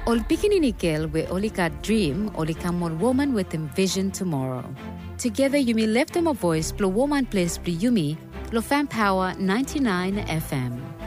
Ol Pikininikil we Olika dream, Olika mon woman with a vision tomorrow. Together you may lift them a voice, blow woman place, blow yumi, blow fan power 99 FM.